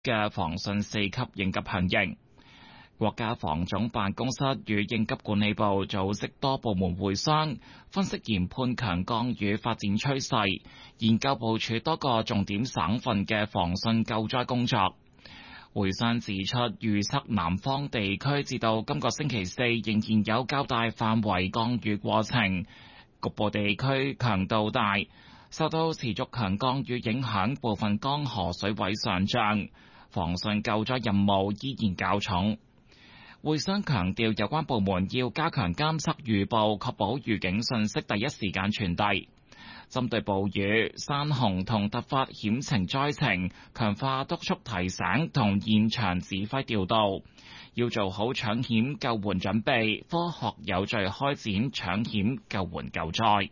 嘅防汛4級應急響應。國家防總辦公室與應急管理部組織多部門會商，分析研判強降雨發展趨勢，研究部署多個重點省份嘅防汛救災工作。會商指出，預測南方地區至到今個星期四仍然有較大範圍降雨過程，局部地區強度大，受到持續強降雨影響，部分江河水位上漲，防汛救災任務依然較重。會商強調，有關部門要加強監測預報，確保預警信息第一時間傳遞。針對暴雨、山洪同突發險情災情，強化督促提醒同現場指揮調度，要做好搶險救援準備，科學有序開展搶險救援救災。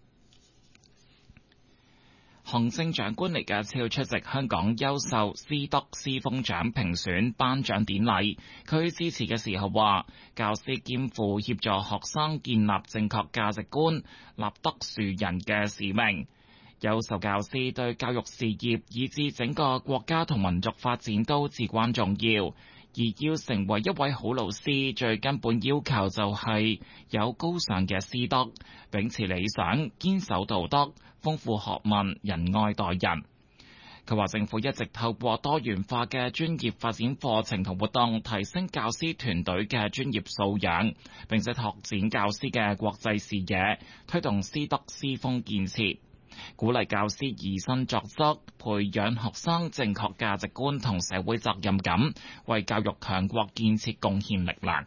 行政長官李家超出席香港優秀師德師風獎評選頒獎典禮，佢致辭嘅時候話：教師肩負協助學生建立正確價值觀、立德樹人嘅使命。優秀教師對教育事業以至整個國家同民族發展都至關重要，而要成為一位好老師，最根本要求就係有高尚嘅師德，秉持理想，堅守道德，豐富學問，仁愛待人。佢話政府一直透過多元化嘅專業發展課程同活動，提升教師團隊嘅專業素養，並且拓展教師嘅國際視野，推動師德師風建設，鼓勵教師以身作則，培養學生正確價值觀同社會責任感，為教育強國建設貢獻力量。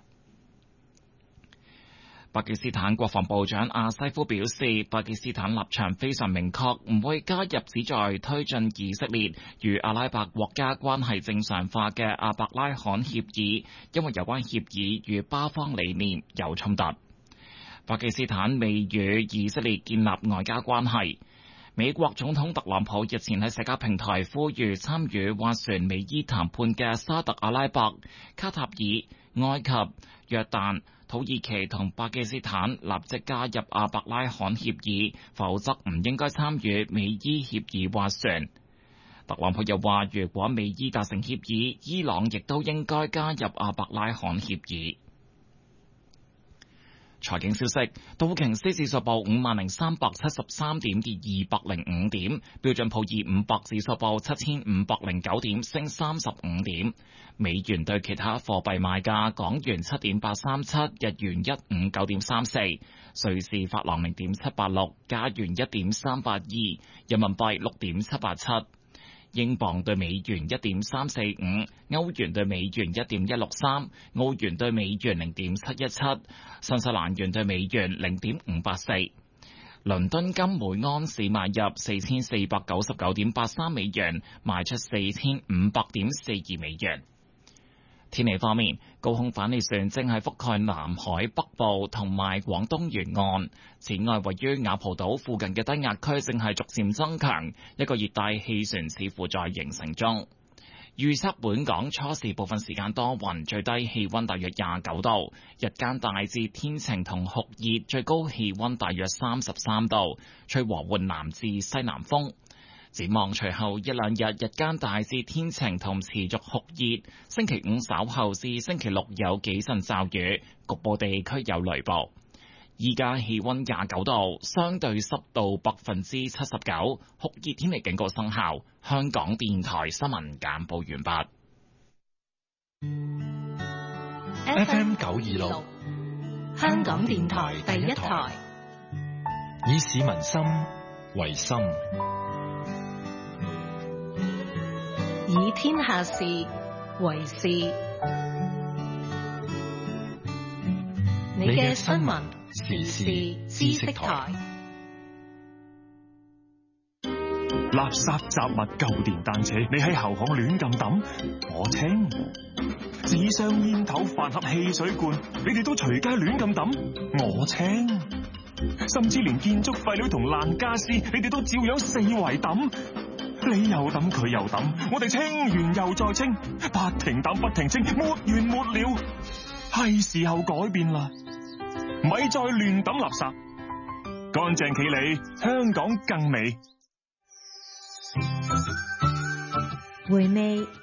巴基斯坦國防部長阿西夫表示，巴基斯坦立場非常明確，唔會加入旨在推進以色列與阿拉伯國家關係正常化嘅阿伯拉罕協議，因為有關協議與巴方理念有衝突。巴基斯坦未與以色列建立外交關係。美國總統特朗普日前喺社交平台呼籲參與斡旋美伊談判嘅沙特阿拉伯、卡塔爾、埃及、約旦、土耳其同巴基斯坦立即加入阿伯拉罕協議，否則唔應該參與美伊協議斡旋。特朗普又話，如果美伊達成協議，伊朗亦都應該加入阿伯拉罕協議。財經消息，道瓊斯指數報50,373點，跌205點；標準普爾500指數報7,509點，升35點。美元對其他貨幣賣價：港元7.837，日元159.34，瑞士法郎0.786，加元1.382，人民幣6.787。英鎊對美元1.345，歐元對美元1.163，澳元對美元0.717，新西蘭元對美元0.584。倫敦金每安士買入4499.83美元，賣出4500.42美元。天氣方面，高空反氣旋正係覆蓋南海北部同埋廣東沿岸。此外，位於雅蒲島附近嘅低壓區正係逐漸增強，一個熱帶氣旋似乎在形成中。預測本港初時部分時間多雲，最低氣溫大約29度，日間大致天晴同酷熱，最高氣溫大約33度，吹和緩南至西南風。展望隨後一兩日，日間大致天晴同持續酷熱。星期五稍後至星期六有幾陣驟雨，局部地區有雷暴。依家氣溫29度，相對濕度79%，酷熱天氣警告生效。香港電台新聞簡報完畢。FM 926，香港電台第一台，以市民心為心，以天下事為事。你嘅新聞時事知識台。 垃圾雜物舊電單車，你喺後巷亂咁抌，我清；紙箱煙頭飯盒汽水罐，你哋都隨街亂咁抌，我清；甚至連建築廢料同爛家私，你哋都照樣四圍抌。你又抌，佢又抌，我哋清完又再清，不停抌不停清，沒完沒了。係時候改變啦，咪再亂抌垃圾，乾淨企理，香港更美。 回味